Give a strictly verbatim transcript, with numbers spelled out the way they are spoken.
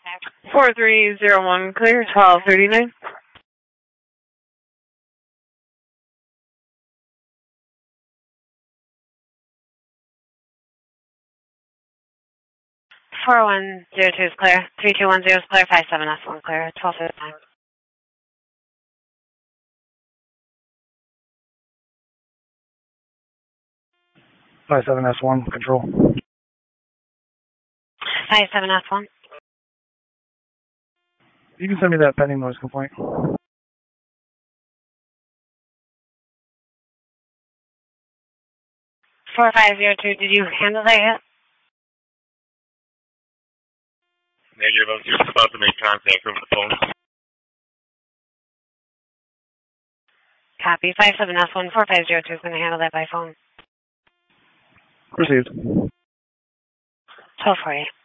four three zero one, clear, twelve thirty-nine. four one zero two is clear, three two one zero is clear, five seven S one clear, twelve fifty-nine. five seven S one, control. five seven S one. You can send me that pending noise complaint. four five zero two, did you handle that yet? Negative, I'm just about to make contact over the phone. Copy, five seven S one, four five zero two is going to handle that by phone. Received. twelve forty.